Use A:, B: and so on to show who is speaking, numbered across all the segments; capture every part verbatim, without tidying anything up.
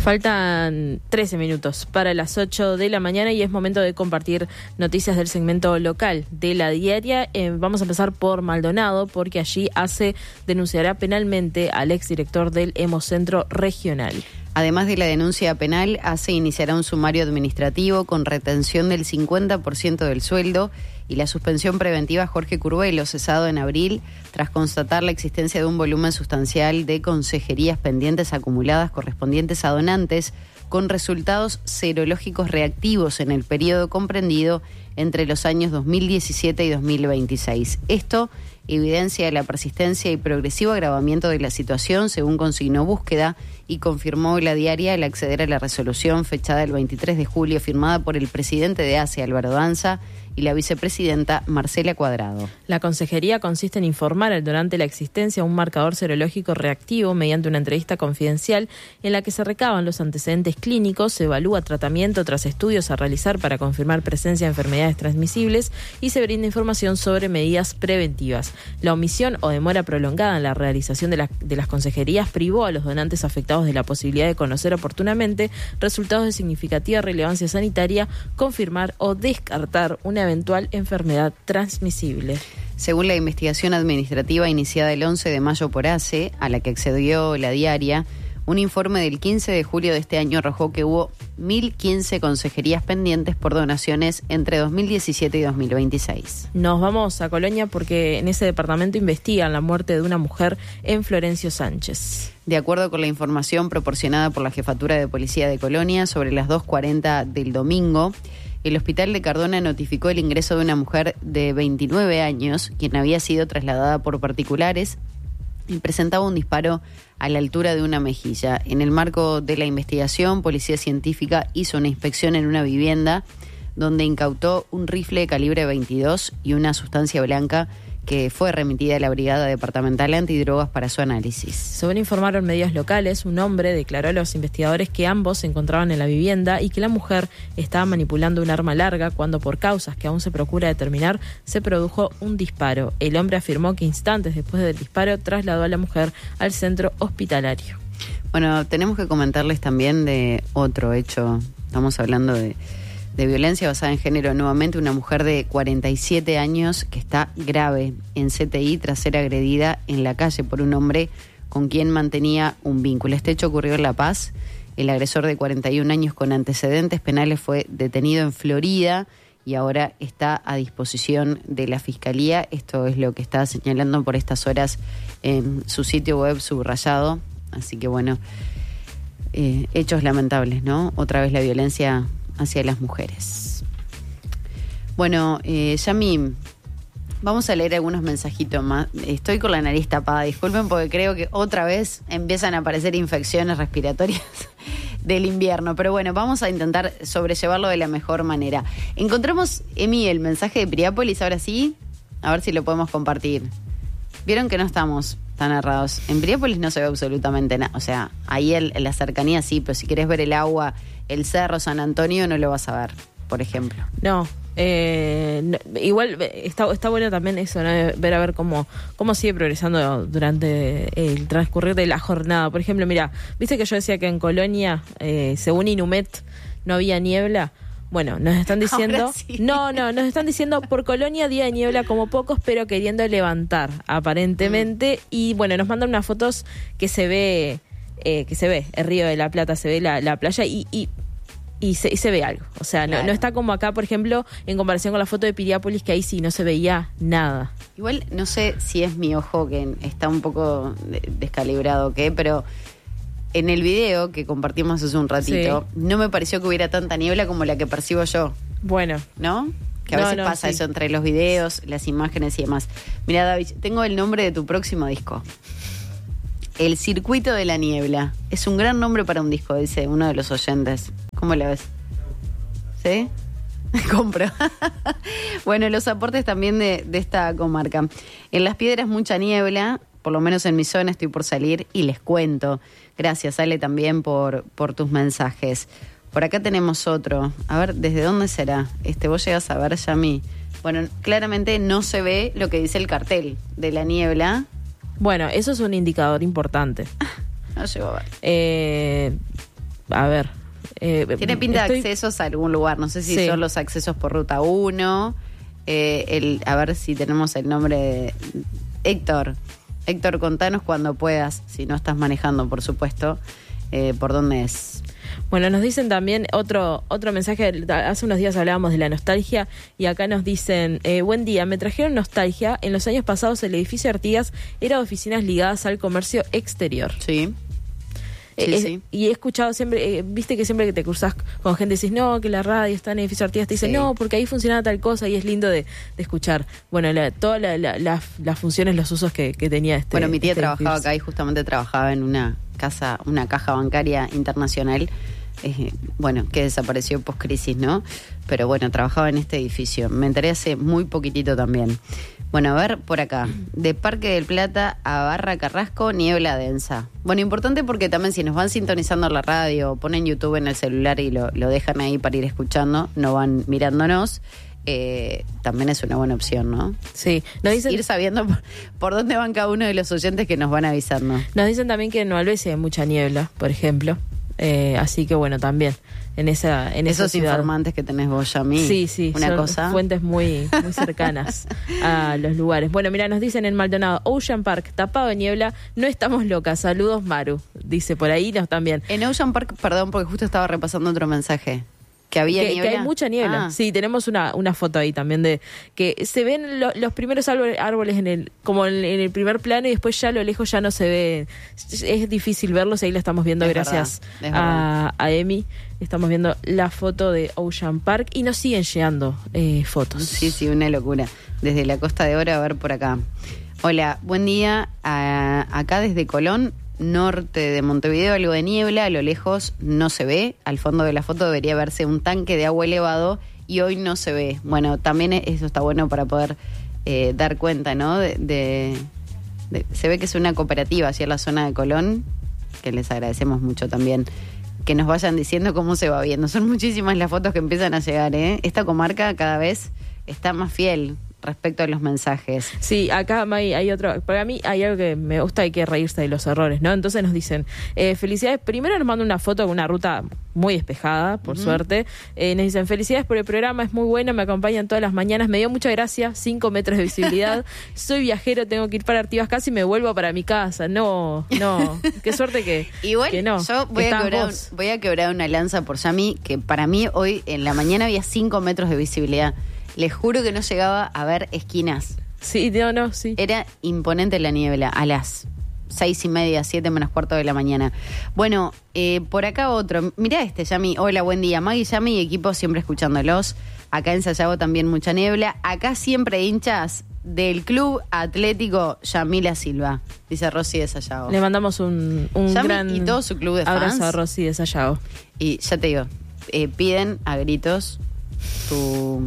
A: Faltan trece minutos para las ocho de la mañana y es momento de compartir noticias del segmento local de La Diaria. Eh, vamos a empezar por Maldonado, porque allí ACE denunciará penalmente al exdirector del Hemocentro Regional.
B: Además de la denuncia penal, ACE iniciará un sumario administrativo con retención del cincuenta por ciento del sueldo y la suspensión preventiva a Jorge Curvelo, cesado en abril, tras constatar la existencia de un volumen sustancial de consejerías pendientes acumuladas correspondientes a donantes, con resultados serológicos reactivos en el periodo comprendido entre los años dos mil diecisiete y dos mil veintiséis. Esto evidencia la persistencia y progresivo agravamiento de la situación, según consignó Búsqueda y confirmó La Diaria al acceder a la resolución fechada el veintitrés de julio, firmada por el presidente de ACE, Álvaro Danza, y la vicepresidenta Marcela Cuadrado.
A: La consejería consiste en informar al donante la existencia de un marcador serológico reactivo mediante una entrevista confidencial en la que se recaban los antecedentes clínicos, se evalúa tratamiento tras estudios a realizar para confirmar presencia de enfermedades transmisibles y se brinda información sobre medidas preventivas. La omisión o demora prolongada en la realización de, la, de las consejerías privó a los donantes afectados de la posibilidad de conocer oportunamente resultados de significativa relevancia sanitaria, confirmar o descartar una eventual enfermedad transmisible.
B: Según la investigación administrativa iniciada el once de mayo por ACE, a la que accedió La Diaria, un informe del quince de julio de este año arrojó que hubo mil quince consejerías pendientes por donaciones entre dos mil diecisiete y dos mil veintiséis.
A: Nos vamos a Colonia porque en ese departamento investigan la muerte de una mujer en Florencio Sánchez.
B: De acuerdo con la información proporcionada por la Jefatura de Policía de Colonia, sobre las dos cuarenta del domingo, el hospital de Cardona notificó el ingreso de una mujer de veintinueve años, quien había sido trasladada por particulares y presentaba un disparo a la altura de una mejilla. En el marco de la investigación, Policía Científica hizo una inspección en una vivienda donde incautó un rifle de calibre veintidós y una sustancia blanca que fue remitida a la Brigada Departamental Antidrogas para su análisis.
A: Según informaron medios locales, un hombre declaró a los investigadores que ambos se encontraban en la vivienda y que la mujer estaba manipulando un arma larga cuando, por causas que aún se procura determinar, se produjo un disparo. El hombre afirmó que instantes después del disparo trasladó a la mujer al centro hospitalario.
B: Bueno, tenemos que comentarles también de otro hecho. Estamos hablando de de violencia basada en género. Nuevamente, una mujer de cuarenta y siete años que está grave en C T I tras ser agredida en la calle por un hombre con quien mantenía un vínculo. Este hecho ocurrió en La Paz. El agresor, de cuarenta y un años con antecedentes penales, fue detenido en Florida y ahora está a disposición de la Fiscalía. Esto es lo que está señalando por estas horas en su sitio web subrayado. Así que bueno, eh, hechos lamentables, ¿no? Otra vez la violencia hacia las mujeres. Bueno, eh, Yami, vamos a leer algunos mensajitos más. Estoy con la nariz tapada, disculpen, porque creo que otra vez empiezan a aparecer infecciones respiratorias del invierno, pero bueno, vamos a intentar sobrellevarlo de la mejor manera. Encontramos, Emi, el mensaje de Piriápolis, ahora sí, a ver si lo podemos compartir. Vieron que no estamos tan errados. En Piriápolis no se ve absolutamente nada, o sea, ahí el, en la cercanía sí, pero si querés ver el agua, el Cerro San Antonio, no lo vas a ver, por ejemplo.
A: No, eh, no igual está, está bueno también eso, ¿no? Ver a ver cómo, cómo sigue progresando durante el transcurrir de la jornada. Por ejemplo, mira, viste que yo decía que en Colonia, eh, según Inumet, no había niebla. Bueno, nos están diciendo...
B: Sí. No,
A: no, nos están diciendo por Colonia día de niebla como pocos, pero queriendo levantar, aparentemente. Mm. Y bueno, nos mandan unas fotos que se ve, eh, que se ve el Río de la Plata, se ve la, la playa y... y Y se, y se ve algo, o sea, claro. no, no está como acá, por ejemplo, en comparación con la foto de Piriápolis, que ahí sí no se veía nada.
B: Igual no sé si es mi ojo que está un poco descalibrado o qué, pero en el video que compartimos hace un ratito, sí, no me pareció que hubiera tanta niebla como la que percibo yo.
A: Bueno.
B: ¿No? Que a
A: no,
B: veces
A: no,
B: pasa
A: sí.
B: eso entre los videos, las imágenes y demás. Mira, David, tengo el nombre de tu próximo disco. El Circuito de la Niebla. Es un gran nombre para un disco, dice uno de los oyentes. ¿Cómo la ves? ¿Sí? Compro. Bueno, los aportes también de, de esta comarca. En Las Piedras mucha niebla, por lo menos en mi zona estoy por salir y les cuento. Gracias, Ale, también por, por tus mensajes. Por acá tenemos otro. A ver, ¿desde dónde será? Este, vos llegas a ver, Yami. Bueno, claramente no se ve lo que dice el cartel de la niebla.
A: Bueno, eso es un indicador importante.
B: No llego a ver.
A: Eh... a ver. Eh,
B: Tiene pinta
A: estoy...
B: de accesos a algún lugar. No sé si
A: sí.
B: son los accesos por ruta uno. Eh, el, a ver si tenemos el nombre de Héctor. Héctor, contanos cuando puedas, si no estás manejando, por supuesto, eh, por dónde es.
A: Bueno, nos dicen también otro otro mensaje. Hace unos días hablábamos de la nostalgia y acá nos dicen, eh, buen día, me trajeron nostalgia. En los años pasados el edificio Artigas era de oficinas ligadas al comercio exterior.
B: Sí. Sí,
A: Eh,
B: sí.
A: Y he escuchado siempre, eh, viste que siempre que te cruzas con gente decís, no, que la radio está en el edificio Artigas, te dicen,
B: Sí.
A: no, porque ahí funcionaba tal cosa y es lindo de, de escuchar. Bueno, la, todas la, la, la, las funciones, los usos que, que tenía este.
B: Bueno, mi tía
A: este
B: trabajaba
A: edificio.
B: acá y justamente trabajaba en una casa, una caja bancaria internacional, eh, bueno, que desapareció post-crisis, ¿no? Pero bueno, trabajaba en este edificio. Me enteré hace muy poquitito también. Bueno, a ver, por acá. De Parque del Plata a Barra Carrasco, niebla densa. Bueno, importante porque también si nos van sintonizando la radio, ponen YouTube en el celular y lo, lo dejan ahí para ir escuchando, no van mirándonos, eh, también es una buena opción, ¿no?
A: Sí, nos dicen,
B: Ir sabiendo por, por dónde van cada uno de los oyentes que nos van avisando.
A: nos dicen también que en Nueva Albesia hay mucha niebla, por ejemplo. Eh, así que bueno, también en esa en esa
B: Esos
A: ciudad.
B: informantes que tenés vos, Yami.
A: Sí, sí,
B: una
A: son
B: cosa.
A: fuentes muy, muy cercanas a los lugares. Bueno, mira, nos dicen en Maldonado, Ocean Park, tapado de niebla, no estamos locas, saludos Maru, dice por ahí, nos también.
B: En Ocean Park, perdón, porque justo estaba repasando otro mensaje. Que había
A: Que,
B: niebla.
A: que hay mucha niebla.
B: Ah.
A: Sí, tenemos una, una foto ahí también de que se ven lo- los primeros árboles, árboles en el como en, en el primer plano y después ya a lo lejos ya no se ve. Es, es difícil verlos, ahí la estamos viendo
B: Es
A: gracias
B: verdad, es
A: a, a Emi. Estamos viendo la foto de Ocean Park y nos siguen llegando eh, fotos.
B: Sí, sí, una locura. Desde la Costa de Oro, a ver por acá. Hola, buen día. Ah, acá desde Colón, norte de Montevideo, algo de niebla, a lo lejos no se ve. Al fondo de la foto debería verse un tanque de agua elevado y hoy no se ve. Bueno, también eso está bueno para poder eh, dar cuenta, ¿no? De, de- de- se ve que es una cooperativa hacia la zona de Colón, que les agradecemos mucho también que nos vayan diciendo cómo se va viendo. Son muchísimas las fotos que empiezan a llegar, ¿eh? Esta comarca cada vez está más fiel respecto a los mensajes.
A: Sí, acá May, hay otro, para mí hay algo que me gusta, hay que reírse de los errores, ¿no? Entonces nos dicen, eh, felicidades, primero nos mandan una foto con una ruta muy despejada, por
B: Ujú.
A: suerte, eh, nos dicen, felicidades por el programa, es muy bueno, me acompañan todas las mañanas, me dio mucha gracia, cinco metros de visibilidad, soy viajero, tengo que ir para Artigas casi me vuelvo para mi casa, no, no, qué suerte que,
B: Igual
A: que no,
B: yo voy
A: que
B: a,
A: estás
B: quebrar,
A: vos.
B: voy a quebrar una lanza por Yami, que para mí hoy en la mañana había cinco metros de visibilidad. Les juro que no llegaba a ver esquinas.
A: Sí, no, no, sí.
B: Era imponente la niebla a las seis y media, siete menos cuarto de la mañana. Bueno, eh, por acá otro. Mirá este, Yami. Hola, buen día. Maggie, Yami y equipo siempre escuchándolos. Acá en Sayago también mucha niebla. Acá siempre hinchas del Club Atlético Yamila Silva, dice Rosy de Sayago.
A: Le mandamos un, un
B: Yami
A: gran
B: y todo su club de
A: abrazo
B: fans.
A: a Rosy de Sayago.
B: Y ya te digo, eh, piden a gritos tu...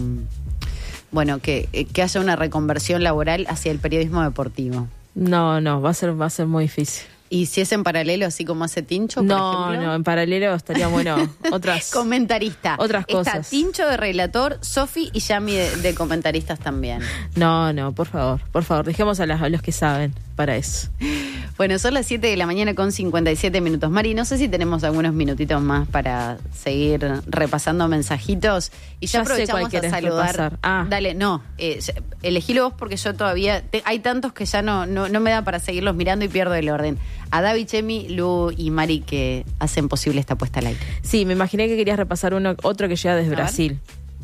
B: Bueno, que, eh, que haya una reconversión laboral hacia el periodismo deportivo.
A: No, no, va a ser, va a ser muy difícil.
B: Y si es en paralelo, así como hace Tincho, por
A: No,
B: ejemplo.
A: no, en paralelo estaría bueno otras.
B: Comentarista.
A: Otras
B: Está
A: cosas.
B: Tincho de relator, Sofi y Yami de, de comentaristas también.
A: No, no, por favor, por favor, dejemos a, las- a los que saben para eso.
B: Bueno, son las siete de la mañana con cincuenta y siete minutos. Mari, no sé si tenemos algunos minutitos más para seguir repasando mensajitos. Y ya,
A: Ya sé cuál
B: aprovechamos a
A: querés
B: saludar.
A: repasar. Ah.
B: Dale, no, eh, ya- elegilo vos porque yo todavía... te- hay tantos que ya no, no, no me da para seguirlos mirando y pierdo el orden. A David, Chemi, Lu y Mari que hacen posible esta puesta al aire.
A: Sí, me imaginé que querías repasar uno, otro que llega desde
B: A ver.
A: Brasil.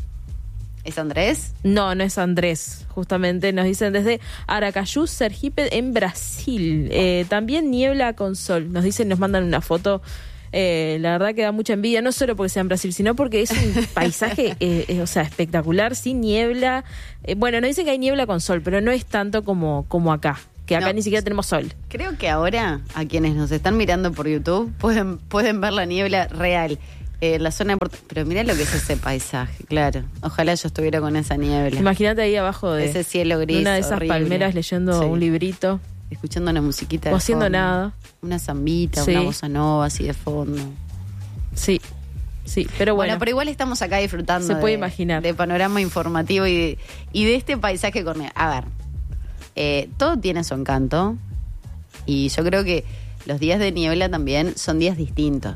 B: ¿Es Andrés?
A: No, no es Andrés, justamente nos dicen desde Aracayú, Sergipe, en Brasil. Eh, también niebla con sol. Nos dicen, nos mandan una foto. Eh, la verdad que da mucha envidia, no solo porque sea en Brasil, sino porque es un paisaje, eh, eh, o sea, espectacular, sin niebla. Eh, bueno, nos dicen que hay niebla con sol, pero no es tanto como, como acá, que acá
B: No.
A: ni siquiera tenemos sol.
B: Creo que ahora, a quienes nos están mirando por YouTube, pueden, pueden ver la niebla real. Eh, la zona de Port- Pero mirá lo que es ese paisaje, claro. Ojalá yo estuviera con esa niebla.
A: Imagínate ahí abajo de,
B: Ese cielo gris,
A: de una de esas
B: horrible.
A: palmeras leyendo
B: Sí.
A: un librito
B: Escuchando una musiquita
A: o
B: de
A: haciendo
B: fondo.
A: nada.
B: Una zambita,
A: Sí.
B: una bossa nova así de fondo.
A: Sí, sí, pero bueno.
B: Bueno, pero igual estamos acá disfrutando
A: Se puede
B: de,
A: imaginar.
B: de panorama informativo y de, y de este paisaje corneo. A ver, eh, todo tiene su encanto y yo creo que los días de niebla también son días distintos.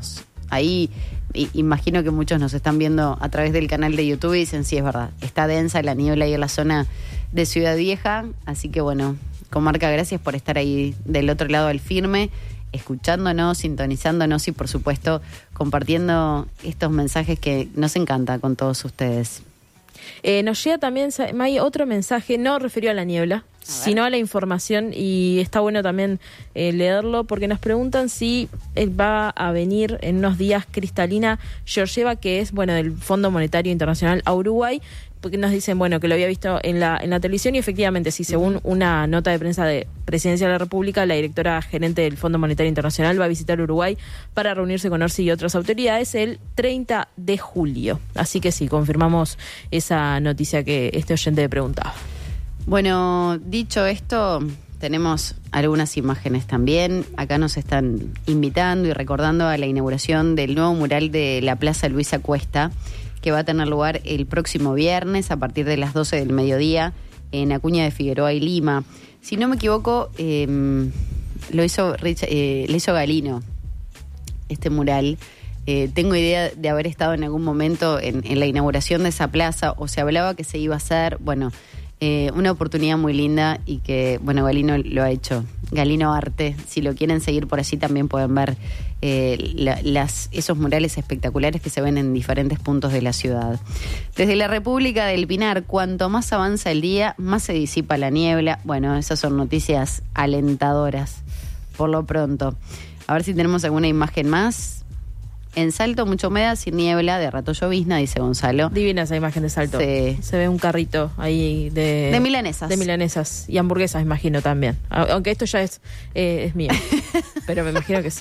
B: ahí i- imagino que muchos nos están viendo a través del canal de YouTube y dicen, sí, es verdad, está densa la niebla ahí en la zona de Ciudad Vieja, así que bueno, Comarca, gracias por estar ahí del otro lado del firme, escuchándonos, sintonizándonos y por supuesto compartiendo estos mensajes que nos encanta con todos ustedes.
A: Eh, nos llega también, May, otro mensaje, no referido a la niebla, a sino a la información, y está bueno también eh, leerlo, porque nos preguntan si eh, va a venir en unos días Cristalina Georgieva, que es, bueno, del Fondo Monetario Internacional a Uruguay, porque nos dicen, bueno, que lo había visto en la en la televisión, y efectivamente, sí, según una nota de prensa de Presidencia de la República, la directora gerente del Fondo Monetario Internacional va a visitar Uruguay para reunirse con Orsi y otras autoridades el treinta de julio. Así que sí, confirmamos esa noticia que este oyente preguntaba.
B: Bueno, dicho esto, tenemos algunas imágenes también. Acá nos están invitando y recordando a la inauguración del nuevo mural de la Plaza Luisa Cuesta, que va a tener lugar el próximo viernes a partir de las doce del mediodía en Acuña de Figueroa y Lima. Si no me equivoco, eh, lo hizo Rich, eh, lo hizo Galino, este mural. Eh, tengo idea de haber estado en algún momento en, en la inauguración de esa plaza, o se hablaba que se iba a hacer, bueno, eh, una oportunidad muy linda y que, bueno, Galino lo ha hecho. Galino Arte, si lo quieren seguir por allí también pueden ver eh, la, las, esos murales espectaculares que se ven en diferentes puntos de la ciudad. Desde la República del Pinar, cuanto más avanza el día, más se disipa la niebla. Bueno, esas son noticias alentadoras por lo pronto. A ver si tenemos alguna imagen más. En Salto, mucha humedad, sin niebla, de rato llovizna, dice Gonzalo.
A: Divina esa imagen de Salto.
B: Sí.
A: Se ve un carrito ahí de...
B: De milanesas.
A: De milanesas y hamburguesas, imagino también. Aunque esto ya es, eh, es mío. Pero me imagino que sí.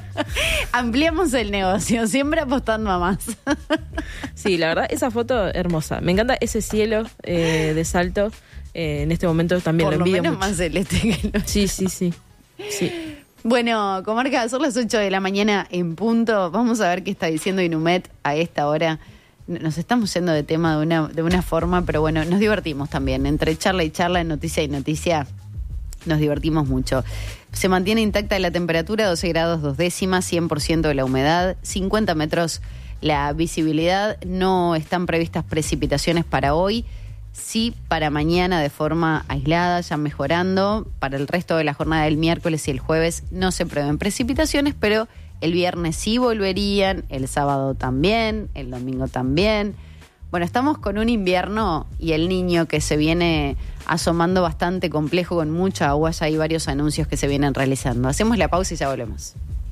B: Ampliamos el negocio, siempre apostando a más.
A: Sí, la verdad, esa foto hermosa. Me encanta ese cielo eh, de Salto. Eh, en este momento también
B: Por
A: lo envidio
B: lo menos
A: mucho.
B: más celeste que lo...
A: Sí, sí, sí. Sí.
B: Bueno, Comarca, son las ocho de la mañana en punto. Vamos a ver qué está diciendo Inumet a esta hora. Nos estamos yendo de tema de una, de una forma, pero bueno, nos divertimos también. Entre charla y charla, noticia y noticia, nos divertimos mucho. Se mantiene intacta la temperatura, doce grados dos décimas, cien por ciento de la humedad, cincuenta metros la visibilidad. No están previstas precipitaciones para hoy. Sí, para mañana de forma aislada, ya mejorando. Para el resto de la jornada del miércoles y el jueves no se prevén precipitaciones, pero el viernes sí volverían, el sábado también, el domingo también. Bueno, estamos con un invierno y el Niño que se viene asomando bastante complejo, con mucha agua. Ya hay varios anuncios que se vienen realizando. Hacemos la pausa y ya volvemos.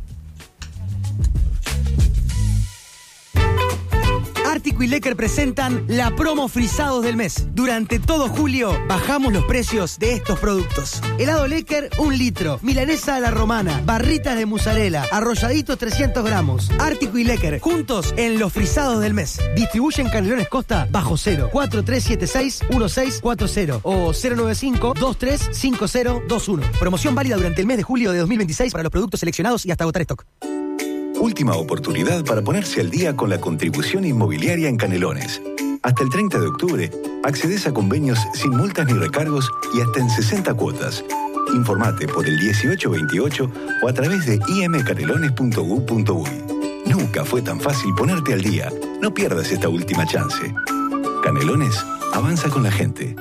C: Ártico y Lecker presentan la promo Frisados del mes. Durante todo julio bajamos los precios de estos productos. Helado Lecker, un litro. Milanesa a la romana. Barritas de mozzarella. Arrolladitos trescientos gramos. Ártico y Lecker, juntos en los Frisados del mes. Distribuyen Canelones Costa bajo cero. cuatro tres siete seis uno seis cuatro cero o cero nueve cinco dos tres cinco cero dos uno. Promoción válida durante el mes de julio de dos mil veintiséis para los productos seleccionados y hasta agotar stock.
D: Última oportunidad para ponerse al día con la contribución inmobiliaria en Canelones. Hasta el treinta de octubre, accedes a convenios sin multas ni recargos y hasta en sesenta cuotas. Informate por el dieciocho veintiocho o a través de i m canelones punto u punto uy. Nunca fue tan fácil ponerte al día. No pierdas esta última chance. Canelones, avanza con la gente.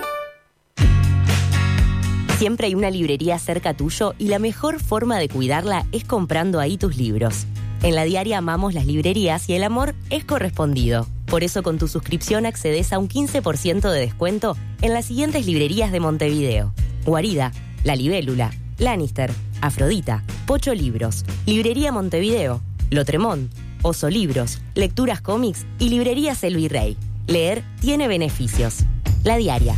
E: Siempre hay una librería cerca tuyo y la mejor forma de cuidarla es comprando ahí tus libros. En La Diaria amamos las librerías y el amor es correspondido. Por eso con tu suscripción accedes a un quince por ciento de descuento en las siguientes librerías de Montevideo: Guarida, La Libélula, Lannister, Afrodita, Pocho Libros, Librería Montevideo, Lotremont, Oso Libros, Lecturas Cómics y Librerías El Virrey. Leer tiene beneficios. La Diaria.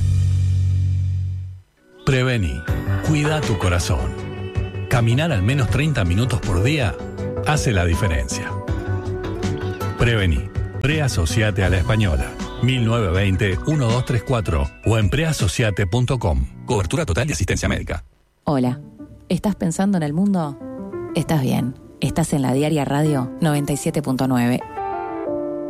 F: Prevení. Cuida tu corazón. Caminar al menos treinta minutos por día hace la diferencia. Prevení. Preasociate a la Española. mil novecientos veinte, doce treinta y cuatro o en preasociate punto com. Cobertura total de asistencia médica.
G: Hola. ¿Estás pensando en el mundo? Estás bien. Estás en La Diaria Radio noventa y siete punto nueve.